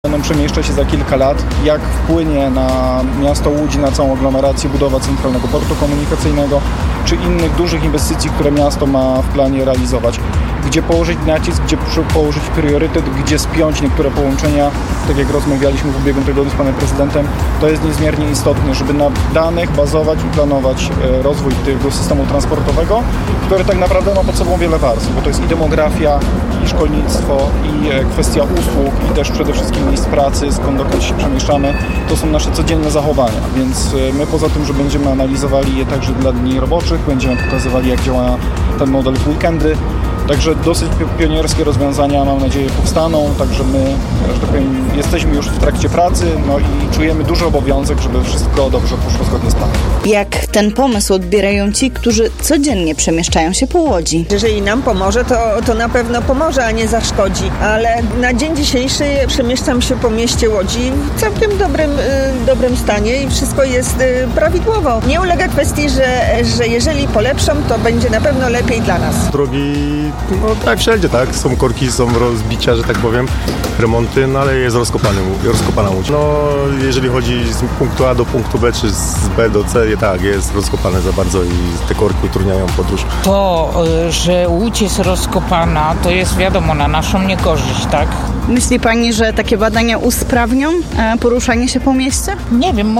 będą przemieszczać się za kilka lat, jak wpłynie na miasto Łódź, na całą aglomerację budowa centralnego portu komunikacyjnego, czy innych dużych inwestycji, które miasto ma w planie realizować. Gdzie położyć nacisk, gdzie położyć priorytet, gdzie spiąć niektóre połączenia, tak jak rozmawialiśmy w ubiegłym tygodniu z panem prezydentem, to jest niezmiernie istotne, żeby na danych bazować i planować rozwój tego systemu transportowego, który tak naprawdę ma pod sobą wiele warstw, bo to jest i demografia, i szkolnictwo, i kwestia usług, i też przede wszystkim miejsc pracy, skąd dokąd się przemieszczamy. To są nasze codzienne zachowania, więc my poza tym, że będziemy analizowali je także dla dni roboczych, będziemy pokazywali, jak działa ten model w weekendy. Także dosyć pionierskie rozwiązania, mam nadzieję, powstaną. Także my, że tak powiem, jesteśmy już w trakcie pracy, no i czujemy duży obowiązek, żeby wszystko dobrze poszło zgodnie z planem. Jak ten pomysł odbierają ci, którzy codziennie przemieszczają się po Łodzi? Jeżeli nam pomoże, to na pewno pomoże, a nie zaszkodzi. Ale na dzień dzisiejszy przemieszczam się po mieście Łodzi w całkiem dobrym stanie i wszystko jest prawidłowo. Nie ulega kwestii, że jeżeli polepszą, to będzie na pewno lepiej dla nas. Drogi, no tak wszędzie, tak? Są korki, są rozbicia, że tak powiem, remonty, no ale jest rozkopana Łódź. No, jeżeli chodzi z punktu A do punktu B, czy z B do C, tak, jest rozkopane za bardzo i te korki utrudniają podróż. To, że Łódź jest rozkopana, to jest wiadomo na naszą niekorzyść, tak? Myśli pani, że takie badania usprawnią poruszanie się po mieście? Nie wiem,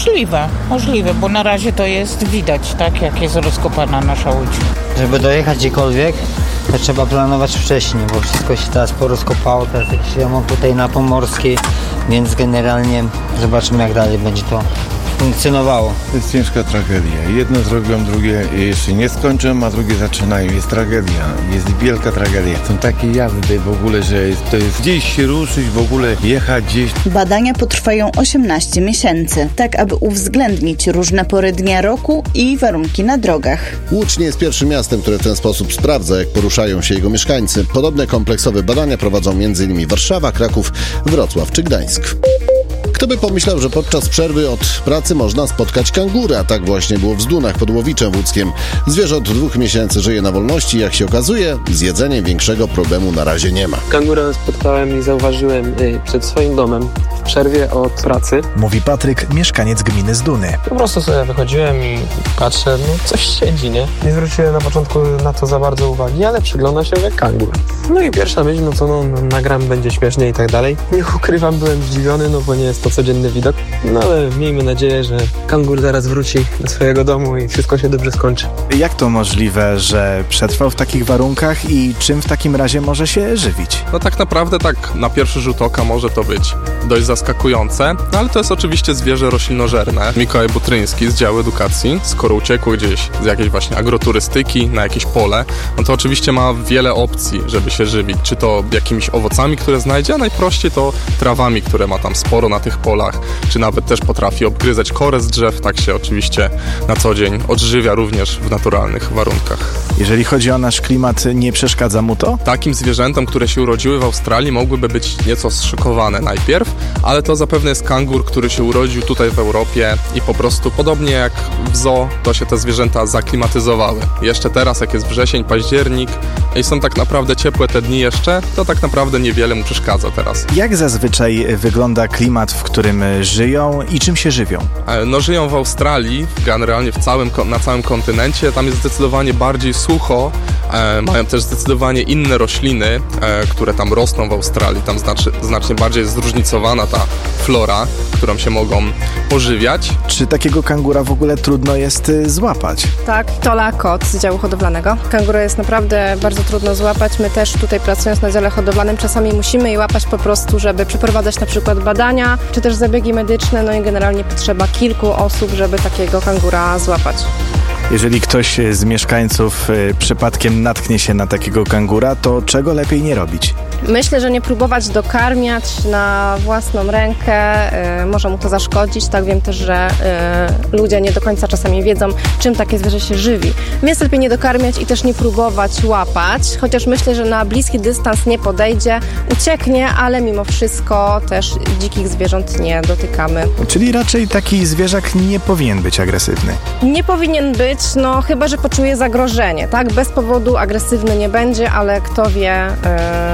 możliwe, bo na razie to jest widać, tak, jak jest rozkopana nasza Łódź. Żeby dojechać gdziekolwiek, to trzeba planować wcześniej, bo wszystko się teraz porozkopało, teraz jakiś remont tutaj na Pomorskiej, więc generalnie zobaczymy, jak dalej będzie to funkcjonowało. To jest ciężka tragedia. Jedno zrobią, drugie jeszcze nie skończą, a drugie zaczynają. Jest tragedia, jest wielka tragedia. Są takie jazdy w ogóle, że to jest gdzieś się ruszyć, w ogóle jechać gdzieś. Badania potrwają 18 miesięcy, tak aby uwzględnić różne pory dnia roku i warunki na drogach. Łódź nie jest pierwszym miastem, które w ten sposób sprawdza, jak poruszają się jego mieszkańcy. Podobne kompleksowe badania prowadzą m.in. Warszawa, Kraków, Wrocław czy Gdańsk. Kto by pomyślał, że podczas przerwy od pracy można spotkać kangury, a tak właśnie było w Zdunach pod Łowiczem Łódzkiem. Zwierzę od 2 miesięcy żyje na wolności, jak się okazuje, z jedzeniem większego problemu na razie nie ma. Kangura spotkałem i zauważyłem przed swoim domem w przerwie od pracy. Mówi Patryk, mieszkaniec gminy Zduny. Po prostu sobie wychodziłem i patrzę, coś siedzi, nie? Nie zwróciłem na początku na to za bardzo uwagi, ale przygląda się jak kangur. No i pierwsza myśl, nagram, będzie śmiesznie i tak dalej. Nie ukrywam, byłem zdziwiony, bo nie jest to codzienny widok. No ale miejmy nadzieję, że kangur zaraz wróci do swojego domu i wszystko się dobrze skończy. Jak to możliwe, że przetrwał w takich warunkach i czym w takim razie może się żywić? No tak naprawdę tak na pierwszy rzut oka może to być dość zaskakujące, no ale to jest oczywiście zwierzę roślinożerne. Mikołaj Butryński z działu edukacji, skoro uciekł gdzieś z jakiejś właśnie agroturystyki na jakieś pole, no to oczywiście ma wiele opcji, żeby się żywić. Czy to jakimiś owocami, które znajdzie, a najprościej to trawami, które ma tam sporo na tych polach, czy nawet też potrafi obgryzać korę z drzew, tak się oczywiście na co dzień odżywia również w naturalnych warunkach. Jeżeli chodzi o nasz klimat, nie przeszkadza mu to? Takim zwierzętom, które się urodziły w Australii, mogłyby być nieco zszokowane najpierw, ale to zapewne jest kangur, który się urodził tutaj w Europie i po prostu podobnie jak w zoo, to się te zwierzęta zaklimatyzowały. Jeszcze teraz, jak jest wrzesień, październik i są tak naprawdę ciepłe te dni jeszcze, to tak naprawdę niewiele mu przeszkadza teraz. Jak zazwyczaj wygląda klimat, w którym żyją i czym się żywią? No żyją w Australii, generalnie na całym kontynencie, tam jest zdecydowanie bardziej sucho, mają też zdecydowanie inne rośliny, które tam rosną w Australii, tam znacznie bardziej jest zróżnicowana ta flora, którą się mogą pożywiać. Czy takiego kangura w ogóle trudno jest złapać? Tak, Tola Kot z działu hodowlanego. Kangura jest naprawdę bardzo trudno złapać. My też tutaj pracując na dziale hodowlanym czasami musimy je łapać po prostu, żeby przeprowadzać na przykład badania, czy też zabiegi medyczne, no i generalnie potrzeba kilku osób, żeby takiego kangura złapać. Jeżeli ktoś z mieszkańców przypadkiem natknie się na takiego kangura, to czego lepiej nie robić? Myślę, że nie próbować dokarmiać na własną rękę, może mu to zaszkodzić. Tak, wiem też, że ludzie nie do końca czasami wiedzą, czym takie zwierzę się żywi. Więc lepiej nie dokarmiać i też nie próbować łapać, chociaż myślę, że na bliski dystans nie podejdzie, ucieknie, ale mimo wszystko też dzikich zwierząt nie dotykamy. Czyli raczej taki zwierzak nie powinien być agresywny? Nie powinien być, chyba że poczuje zagrożenie, tak? Bez powodu agresywny nie będzie, ale kto wie,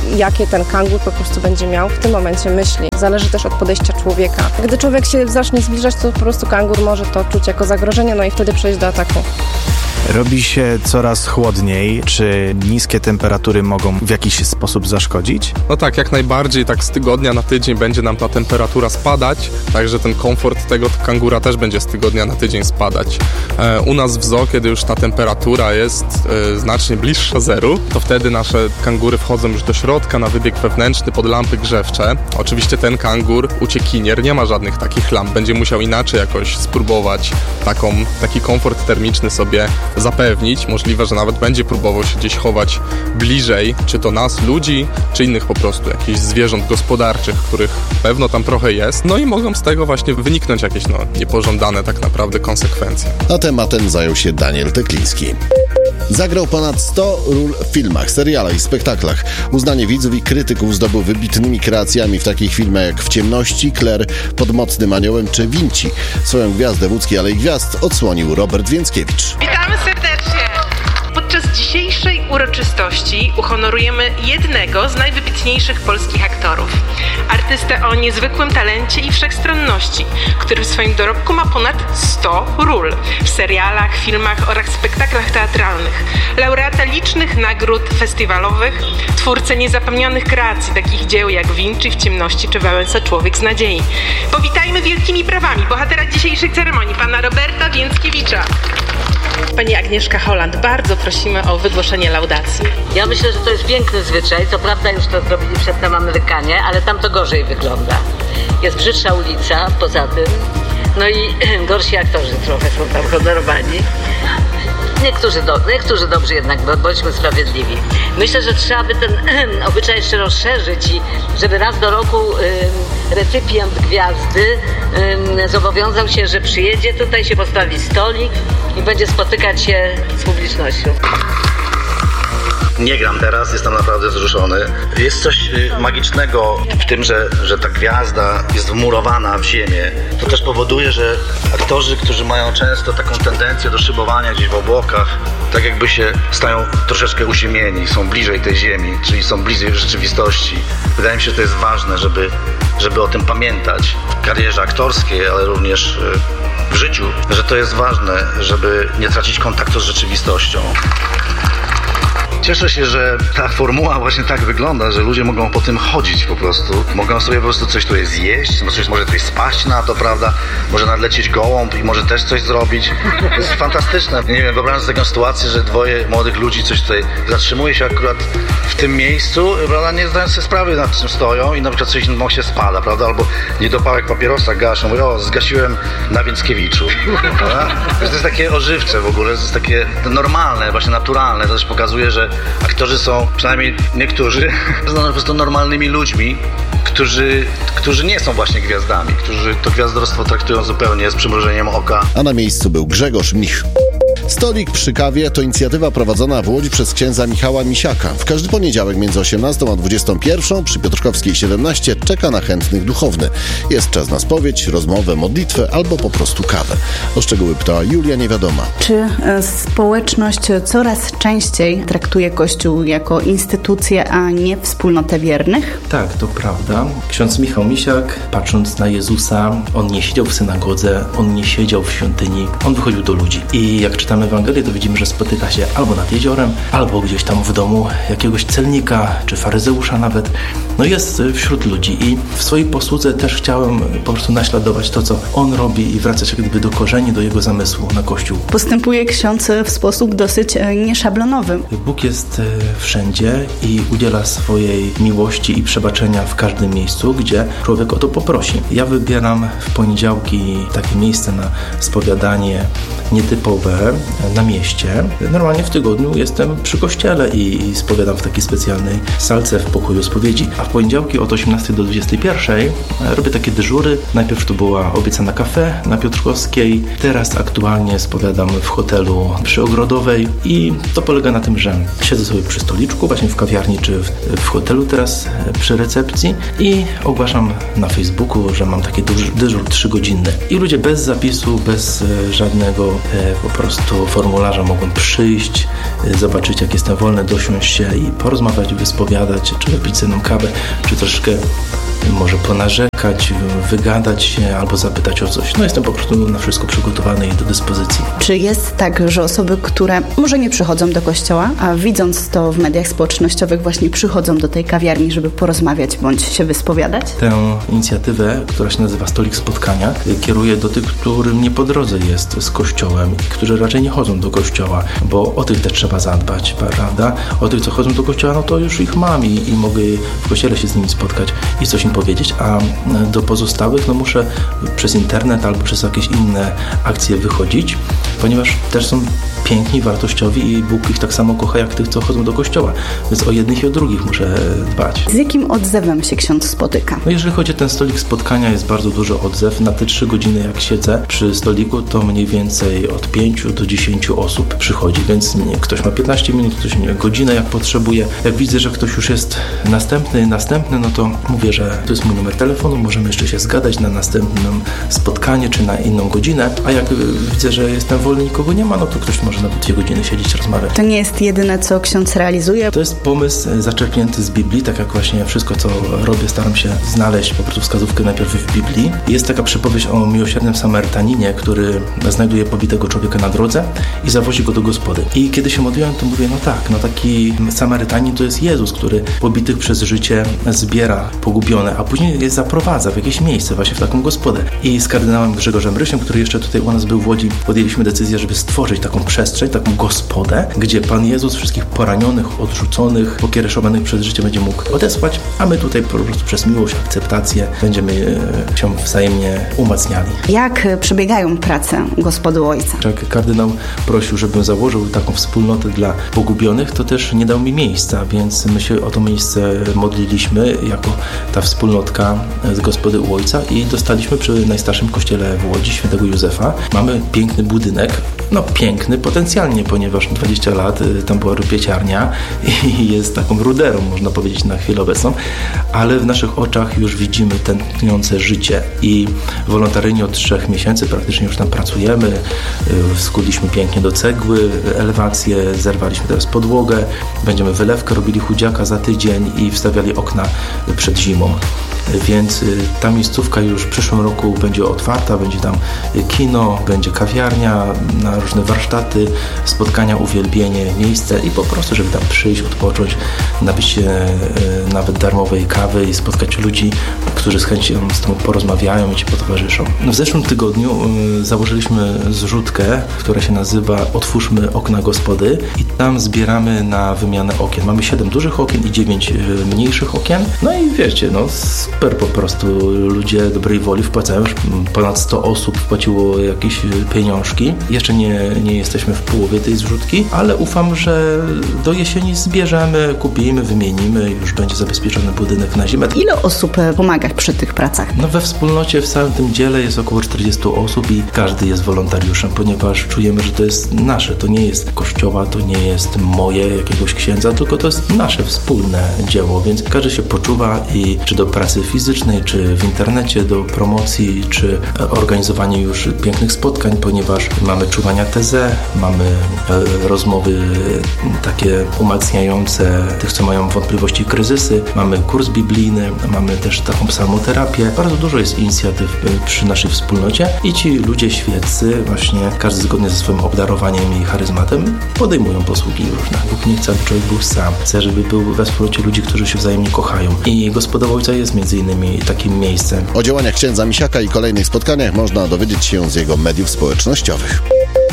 jakie ten kangur po prostu będzie miał w tym momencie myśli. Zależy też od podejścia człowieka. Gdy człowiek się zacznie zbliżać, to po prostu kangur może to czuć jako zagrożenie, no i wtedy przejść do ataku. Robi się coraz chłodniej. Czy niskie temperatury mogą w jakiś sposób zaszkodzić? No tak, jak najbardziej, tak z tygodnia na tydzień będzie nam ta temperatura spadać, także ten komfort tego kangura też będzie z tygodnia na tydzień spadać. U nas w zoo, kiedy już ta temperatura jest znacznie bliższa zeru, to wtedy nasze kangury wchodzą już do środka na wybieg wewnętrzny pod lampy grzewcze. Oczywiście ten kangur, uciekinier, nie ma żadnych takich lamp, będzie musiał inaczej jakoś spróbować taki komfort termiczny sobie zapewnić. Możliwe, że nawet będzie próbował się gdzieś chować bliżej, czy to nas, ludzi, czy innych po prostu jakichś zwierząt gospodarczych, których pewno tam trochę jest. No i mogą z tego właśnie wyniknąć jakieś niepożądane tak naprawdę konsekwencje. A tematem zajął się Daniel Tekliński. Zagrał ponad 100 ról w filmach, serialach i spektaklach. Uznanie widzów i krytyków zdobył wybitnymi kreacjami w takich filmach jak W ciemności, Claire, Pod mocnym aniołem czy Vinci. Swoją gwiazdę w Łódzkiej Alei Gwiazd odsłonił Robert Więckiewicz. Witamy serdecznie! Podczas dzisiejszej uroczystości uhonorujemy jednego z najwybitniejszych polskich aktorów. Artystę o niezwykłym talencie i wszechstronności, który w swoim dorobku ma ponad 100 ról w serialach, filmach oraz spektaklach teatralnych. Laureata licznych nagród festiwalowych, twórcę niezapomnianych kreacji, takich dzieł jak Vinci, W ciemności czy Wałęsa Człowiek z nadziei. Powitajmy wielkimi brawami bohatera dzisiejszej ceremonii, pana Roberta Więckiewicza. Pani Agnieszka Holland, bardzo prosimy o wygłoszenie laudacji. Ja myślę, że to jest piękny zwyczaj. Co prawda już to zrobili przedtem Amerykanie, ale tam to gorzej wygląda. Jest brzydsza ulica poza tym, no i gorsi aktorzy trochę są tam honorowani. Niektórzy dobrzy jednak, bądźmy sprawiedliwi. Myślę, że trzeba by ten obyczaj jeszcze rozszerzyć i żeby raz do roku recypient gwiazdy zobowiązał się, że przyjedzie tutaj, się postawi stolik i będzie spotykać się z publicznością. Nie gram teraz, jestem naprawdę wzruszony. Jest coś magicznego w tym, że ta gwiazda jest wmurowana w ziemię. To też powoduje, że aktorzy, którzy mają często taką tendencję do szybowania gdzieś w obłokach, tak jakby się stają troszeczkę uziemieni, są bliżej tej ziemi, czyli są bliżej rzeczywistości. Wydaje mi się, że to jest ważne, żeby o tym pamiętać w karierze aktorskiej, ale również w życiu, że to jest ważne, żeby nie tracić kontaktu z rzeczywistością. Cieszę się, że ta formuła właśnie tak wygląda, że ludzie mogą po tym chodzić po prostu. Mogą sobie po prostu coś tutaj zjeść, może coś spaść na to, prawda? Może nadlecieć gołąb i może też coś zrobić. To jest fantastyczne. Nie wiem, wyobrażam sobie taką sytuację, że dwoje młodych ludzi coś tutaj zatrzymuje się akurat w tym miejscu, prawda? Nie zdając sobie sprawy, nad czym stoją i na przykład coś się spada, prawda? Albo niedopałek papierosa gaszą. Mówią, zgasiłem na Więckiewiczu. To jest takie ożywcze w ogóle, to jest takie normalne, właśnie naturalne. To też pokazuje, że aktorzy są, przynajmniej niektórzy, po prostu normalnymi ludźmi, którzy nie są właśnie gwiazdami, którzy to gwiazdorstwo traktują zupełnie z przymrużeniem oka. A na miejscu był Grzegorz Mnich. Stolik przy kawie to inicjatywa prowadzona w Łodzi przez księdza Michała Misiaka. W każdy poniedziałek między 18 a 21 przy Piotrkowskiej 17 czeka na chętnych duchowny. Jest czas na spowiedź, rozmowę, modlitwę albo po prostu kawę. O szczegóły pytała Julia Niewiadoma. Czy społeczność coraz częściej traktuje Kościół jako instytucję, a nie wspólnotę wiernych? Tak, to prawda. Ksiądz Michał Misiak, patrząc na Jezusa, on nie siedział w synagodze, on nie siedział w świątyni, on wychodził do ludzi. I jak czytamy Ewangelię, to widzimy, że spotyka się albo nad jeziorem, albo gdzieś tam w domu jakiegoś celnika, czy faryzeusza nawet. No jest wśród ludzi i w swojej posłudze też chciałem po prostu naśladować to, co on robi i wracać jak gdyby do korzeni, do jego zamysłu na Kościół. Postępuje ksiądz w sposób dosyć nieszablonowy. Bóg jest wszędzie i udziela swojej miłości i przebaczenia w każdym miejscu, gdzie człowiek o to poprosi. Ja wybieram w poniedziałki takie miejsce na spowiadanie nietypowe na mieście. Normalnie w tygodniu jestem przy kościele i spowiadam w takiej specjalnej salce w pokoju spowiedzi. A w poniedziałki od 18 do 21 robię takie dyżury. Najpierw to była obiecana kafe na Piotrkowskiej. Teraz aktualnie spowiadam w hotelu przy Ogrodowej i to polega na tym, że siedzę sobie przy stoliczku, właśnie w kawiarni czy w hotelu teraz przy recepcji i ogłaszam na Facebooku, że mam taki dyżur 3-godzinny. I ludzie bez zapisu, bez żadnego po prostu formularza mogą przyjść, zobaczyć jak jestem wolny, dosiąść się i porozmawiać, wyspowiadać, czy wypić ze mną kawę, czy troszeczkę może ponarzekać, wygadać się albo zapytać o coś. Jestem po prostu na wszystko przygotowany i do dyspozycji. Czy jest tak, że osoby, które może nie przychodzą do kościoła, a widząc to w mediach społecznościowych właśnie przychodzą do tej kawiarni, żeby porozmawiać bądź się wyspowiadać? Tę inicjatywę, która się nazywa Stolik Spotkania, kieruję do tych, którym nie po drodze jest z kościołem i którzy raczej nie chodzą do kościoła, bo o tych też trzeba zadbać, prawda? O tych, co chodzą do kościoła, to już ich mam i mogę w kościele się z nimi spotkać i coś im powiedzieć, a do pozostałych muszę przez internet albo przez jakieś inne akcje wychodzić, ponieważ też są piękni, wartościowi i Bóg ich tak samo kocha jak tych, co chodzą do kościoła. Więc o jednych i o drugich muszę dbać. Z jakim odzewem się ksiądz spotyka? Jeżeli chodzi o ten stolik spotkania, jest bardzo duży odzew. Na te 3 godziny, jak siedzę przy stoliku, to mniej więcej od 5 do 10 osób przychodzi, więc ktoś ma 15 minut, ktoś godzinę jak potrzebuje. Jak widzę, że ktoś już jest następny, to mówię, że to jest mój numer telefonu, możemy jeszcze się zgadać na następne spotkanie, czy na inną godzinę, a jak widzę, że jestem wolny, nikogo nie ma, to ktoś może nawet 2 godziny siedzieć, rozmawiać. To nie jest jedyne, co ksiądz realizuje? To jest pomysł zaczerpnięty z Biblii, tak jak właśnie wszystko, co robię, staram się znaleźć po prostu wskazówkę najpierw w Biblii. Jest taka przypowieść o miłosiernym Samarytaninie, który znajduje pobitego człowieka na drodze i zawozi go do gospody. I kiedy się modliłem, to mówię, taki Samarytanin to jest Jezus, który pobitych przez życie zbiera pogubione, a później je zaprowadza w jakieś miejsce, właśnie w taką gospodę. I z kardynałem Grzegorzem Rysiem, który jeszcze tutaj u nas był w Łodzi, podjęliśmy decyzję, żeby stworzyć taką przestrzeń, taką gospodę, gdzie Pan Jezus wszystkich poranionych, odrzuconych, pokiereszowanych przez życie będzie mógł odesłać, a my tutaj po prostu przez miłość, akceptację będziemy się wzajemnie umacniali. Jak przebiegają prace Gospody Ojca? Jak kardynał prosił, żebym założył taką wspólnotę dla pogubionych, to też nie dał mi miejsca, więc my się o to miejsce modliliśmy jako ta wspólnotka z Gospody u Ojca i dostaliśmy przy najstarszym kościele w Łodzi, Świętego Józefa. Mamy piękny budynek, piękny potencjalnie, ponieważ 20 lat tam była rupieciarnia i jest taką ruderą, można powiedzieć, na chwilę obecną, ale w naszych oczach już widzimy tętniące życie i wolontaryjnie od 3 miesięcy praktycznie już tam pracujemy, skuliśmy pięknie do cegły, elewację, zerwaliśmy teraz podłogę, będziemy wylewkę robili chudziaka za tydzień i wstawiali okna przed zimą. Więc ta miejscówka już w przyszłym roku będzie otwarta, będzie tam kino, będzie kawiarnia, na różne warsztaty, spotkania, uwielbienie, miejsce i po prostu, żeby tam przyjść, odpocząć, napić się nawet darmowej kawy i spotkać ludzi, którzy z chęcią z tobą porozmawiają i ci potowarzyszą. W zeszłym tygodniu założyliśmy zrzutkę, która się nazywa Otwórzmy okna Gospody i tam zbieramy na wymianę okien. Mamy 7 dużych okien i 9 mniejszych okien. I wiecie, super po prostu. Ludzie dobrej woli wpłacają. Już ponad 100 osób wpłaciło jakieś pieniążki. Jeszcze nie jesteśmy w połowie tej zrzutki, ale ufam, że do jesieni zbierzemy, kupimy, wymienimy, już będzie zabezpieczony budynek na zimę. Ile osób pomaga przy tych pracach? We wspólnocie, w całym tym dziele jest około 40 osób i każdy jest wolontariuszem, ponieważ czujemy, że to jest nasze, to nie jest kościoła, to nie jest moje, jakiegoś księdza, tylko to jest nasze wspólne dzieło, więc każdy się poczuwa i czy do pracy fizycznej, czy w internecie, do promocji, czy organizowanie już pięknych spotkań, ponieważ mamy czuwania tezę, mamy rozmowy takie umacniające tych, co mają wątpliwości i kryzysy, mamy kurs biblijny, mamy też taką psalmoterapię. Bardzo dużo jest inicjatyw przy naszej wspólnocie i ci ludzie świeccy, właśnie każdy zgodnie ze swoim obdarowaniem i charyzmatem, podejmują posługi różne. Bóg nie chce, aby człowiek był sam. Chce, żeby był we wspólnocie ludzi, którzy się wzajemnie kochają. I Gospoda Ojca jest między innymi takim miejscem. O działaniach księdza Misiaka i kolejnych spotkaniach można dowiedzieć się z jego mediów społecznościowych.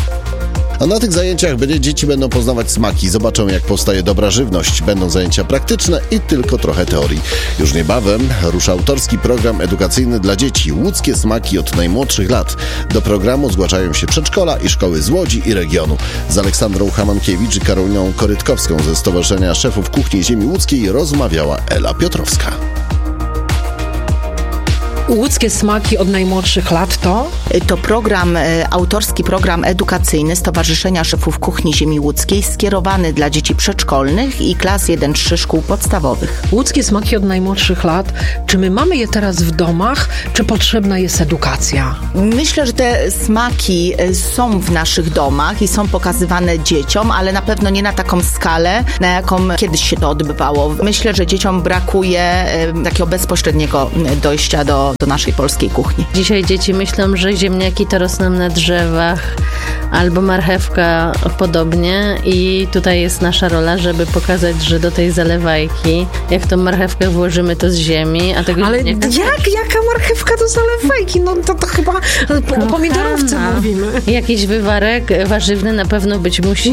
A na tych zajęciach dzieci będą poznawać smaki, zobaczą jak powstaje dobra żywność, będą zajęcia praktyczne i tylko trochę teorii. Już niebawem rusza autorski program edukacyjny dla dzieci Łódzkie smaki od najmłodszych lat. Do programu zgłaszają się przedszkola i szkoły z Łodzi i regionu. Z Aleksandrą Hamankiewicz i Karoliną Korytkowską ze Stowarzyszenia Szefów Kuchni Ziemi Łódzkiej rozmawiała Ela Piotrowska. Łódzkie smaki od najmłodszych lat to? To program, autorski program edukacyjny Stowarzyszenia Szefów Kuchni Ziemi Łódzkiej, skierowany dla dzieci przedszkolnych i klas 1-3 szkół podstawowych. Łódzkie smaki od najmłodszych lat. Czy my mamy je teraz w domach, czy potrzebna jest edukacja? Myślę, że te smaki są w naszych domach i są pokazywane dzieciom, ale na pewno nie na taką skalę, na jaką kiedyś się to odbywało. Myślę, że dzieciom brakuje takiego bezpośredniego dojścia do naszej polskiej kuchni. Dzisiaj dzieci myślą, że ziemniaki to rosną na drzewach albo marchewka podobnie i tutaj jest nasza rola, żeby pokazać, że do tej zalewajki, jak tą marchewkę włożymy to z ziemi, a tego ale jaka marchewka do zalewajki? No to chyba o pomidorowce mówimy. Jakiś wywarek warzywny na pewno być musi.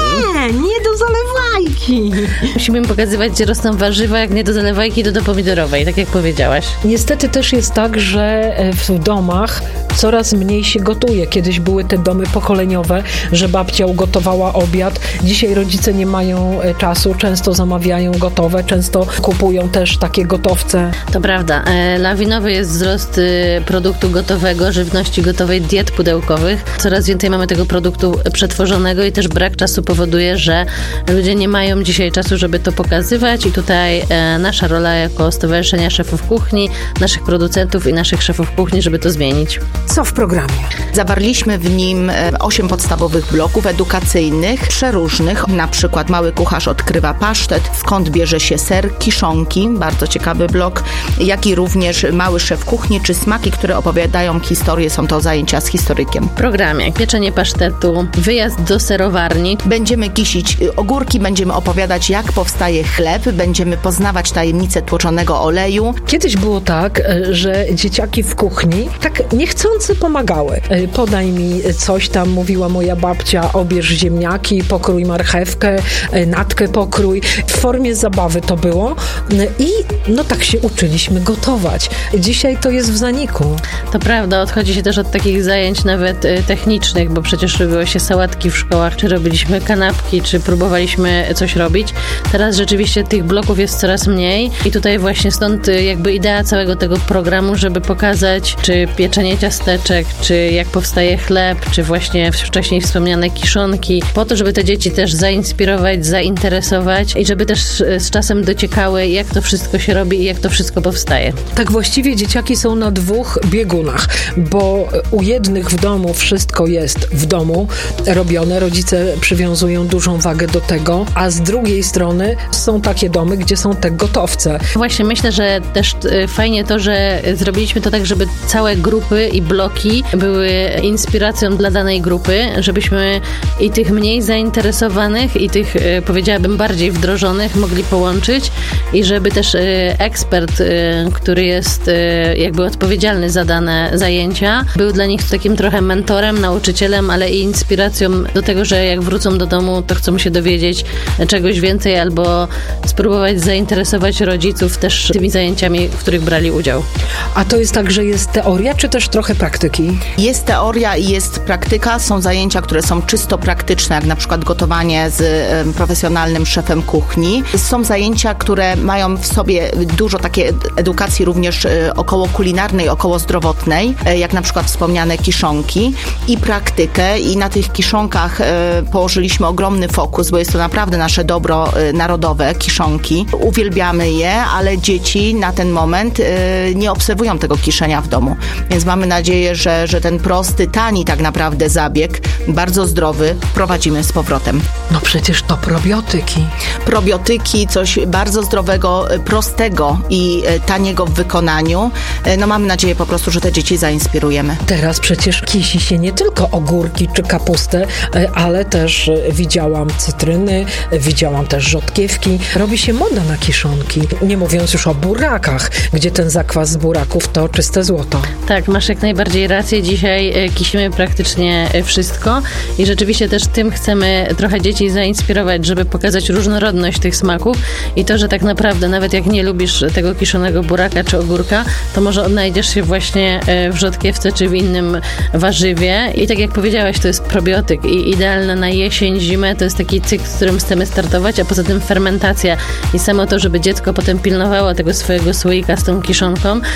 Nie do zalewajki. Musimy im pokazywać, gdzie rosną warzywa, jak nie do zalewajki, to do pomidorowej, tak jak powiedziałaś. Niestety też jest tak, że w domach coraz mniej się gotuje. Kiedyś były te domy pokoleniowe, że babcia ugotowała obiad. Dzisiaj rodzice nie mają czasu, często zamawiają gotowe, często kupują też takie gotowce. To prawda. Lawinowy jest wzrost produktu gotowego, żywności gotowej, diet pudełkowych. Coraz więcej mamy tego produktu przetworzonego i też brak czasu powoduje, że ludzie nie mają dzisiaj czasu, żeby to pokazywać i tutaj nasza rola jako Stowarzyszenia Szefów Kuchni, naszych producentów i naszych szefów kuchni, żeby to zmienić. Co w programie? Zawarliśmy w nim 8 podstawowych bloków edukacyjnych, przeróżnych. Na przykład Mały kucharz odkrywa pasztet, skąd bierze się ser, kiszonki, bardzo ciekawy blok, jak i również Mały szef kuchni, czy smaki, które opowiadają historię. Są to zajęcia z historykiem. W programie pieczenie pasztetu, wyjazd do serowarni. Będziemy kisić ogórki, będziemy opowiadać, jak powstaje chleb, będziemy poznawać tajemnicę tłoczonego oleju. Kiedyś było tak, że dzieciaki w kuchni tak niechcący pomagały. Podaj mi coś tam, mówiła moja babcia, obierz ziemniaki, pokrój marchewkę, natkę pokrój. W formie zabawy to było i tak się uczyliśmy gotować. Dzisiaj to jest w zaniku. To prawda, odchodzi się też od takich zajęć nawet technicznych, bo przecież robiło się sałatki w szkołach, czy robiliśmy kanapki, czy próbowaliśmy coś robić. Teraz rzeczywiście tych bloków jest coraz mniej i tutaj właśnie stąd jakby idea całego tego programu, żeby pokazać, czy pieczenie ciasteczek, czy jak powstaje chleb, czy właśnie wcześniej wspomniane kiszonki, po to, żeby te dzieci też zainspirować, zainteresować i żeby też z czasem dociekały, jak to wszystko się robi i jak to wszystko powstaje. Tak właściwie dzieciaki są na 2 biegunach, bo u jednych w domu wszystko jest w domu robione, rodzice przywiązują dużą wagę do tego, a z drugiej strony są takie domy, gdzie są te gotowce. Właśnie myślę, że też fajnie to, że zrobiliśmy to tak, żeby całe grupy i bloki były inspiracją dla danej grupy, żebyśmy i tych mniej zainteresowanych i tych, powiedziałabym, bardziej wdrożonych mogli połączyć i żeby też ekspert, który jest jakby odpowiedzialny za dane zajęcia, był dla nich takim trochę mentorem, nauczycielem, ale i inspiracją do tego, że jak wrócą do domu, to chcą się dowiedzieć czegoś więcej albo spróbować zainteresować rodziców też tymi zajęciami, w których brali udział. A to jest tak, że jest teoria, czy też trochę praktyki? Jest teoria i jest praktyka. Są zajęcia, które są czysto praktyczne, jak na przykład gotowanie z profesjonalnym szefem kuchni. Są zajęcia, które mają w sobie dużo takiej edukacji również około kulinarnej, około zdrowotnej, jak na przykład wspomniane kiszonki i praktykę i na tych kiszonkach położyliśmy ogromny fokus, bo jest to naprawdę nasze dobro narodowe, kiszonki. Uwielbiamy je, ale dzieci na ten moment nie obserwują tego kiszenia w domu. Więc mamy nadzieję, że ten prosty, tani tak naprawdę zabieg, bardzo zdrowy, prowadzimy z powrotem. No przecież to probiotyki. Probiotyki, coś bardzo zdrowego, prostego i taniego w wykonaniu. No mamy nadzieję po prostu, że te dzieci zainspirujemy. Teraz przecież kisi się nie tylko ogórki czy kapustę, ale też widziałam cytryny, widziałam też rzodkiewki. Robi się moda na kiszonki. Nie mówiąc już o burakach, gdzie ten zakwas z buraków to czyste złoto. Tak, masz jak najbardziej rację. Dzisiaj kisimy praktycznie wszystko i rzeczywiście też tym chcemy trochę dzieci zainspirować, żeby pokazać różnorodność tych smaków i to, że tak naprawdę nawet jak nie lubisz tego kiszonego buraka czy ogórka, to może odnajdziesz się właśnie w rzodkiewce czy w innym warzywie i tak jak powiedziałaś, to jest probiotyk i idealne na jesień, zimę, to jest taki cykl, z którym chcemy startować, a poza tym fermentacja i samo to, żeby dziecko potem pilnowało tego swojego słoika z tą kiszonką,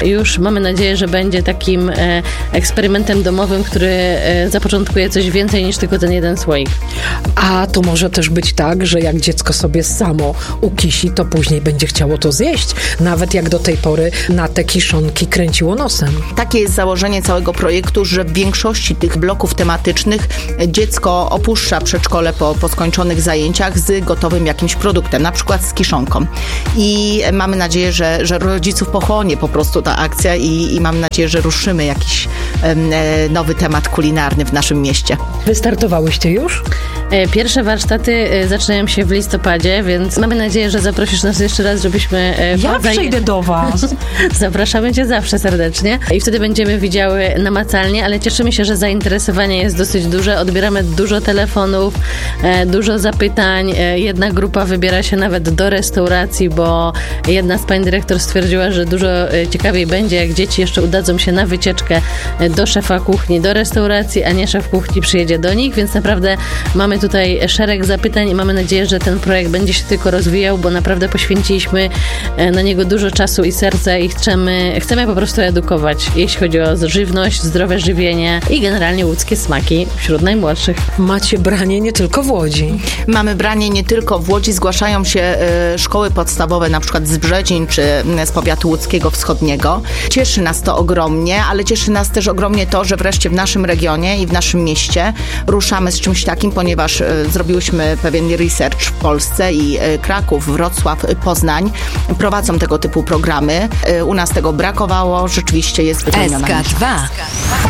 już mamy nadzieję, że będzie takim eksperymentem domowym, który zapoczątkuje coś więcej niż tylko ten jeden słoik. A to może też być tak, że jak dziecko sobie samo ukisi, to później będzie chciało to zjeść, nawet jak do tej pory na te kiszonki kręciło nosem. Takie jest założenie całego projektu, że w większości tych bloków tematycznych dziecko opuszcza przedszkole po skończonych zajęciach z gotowym jakimś produktem, na przykład z kiszonką. I mamy nadzieję, że rodziców pochłonie po prostu ta akcja i mam nadzieję, że ruszymy jakiś nowy temat kulinarny w naszym mieście. Wystartowałyście już? Pierwsze warsztaty zaczynają się w listopadzie, więc mamy nadzieję, że zaprosisz nas jeszcze raz, żebyśmy... Ja przyjdę do Was. Zapraszamy Cię zawsze serdecznie i wtedy będziemy widziały namacalnie, ale cieszymy się, że zainteresowanie jest dosyć duże. Odbieramy dużo telefonów, dużo zapytań. Jedna grupa wybiera się nawet do restauracji, bo jedna z pań dyrektor stwierdziła, że dużo ciekawiej będzie, jak dzieci jeszcze udadzą się na wycieczkę do szefa kuchni, do restauracji, a nie szef kuchni przyjedzie do nich, więc naprawdę mamy tutaj szereg zapytań i mamy nadzieję, że ten projekt będzie się tylko rozwijał, bo naprawdę poświęciliśmy na niego dużo czasu i serca i chcemy po prostu edukować, jeśli chodzi o żywność, zdrowe żywienie i generalnie łódzkie smaki wśród najmłodszych. Macie branie nie tylko w Łodzi. Mamy branie nie tylko w Łodzi, zgłaszają się szkoły podstawowe, na przykład z Brzezin czy z powiatu łódzkiego wschodniego. Cieszy nas to ogromnie, ale cieszy nas też ogromnie to, że wreszcie w naszym regionie i w naszym mieście ruszamy z czymś takim, ponieważ zrobiłyśmy pewien research w Polsce i Kraków, Wrocław, Poznań prowadzą tego typu programy. U nas tego brakowało, rzeczywiście jest wypełniona. SK2.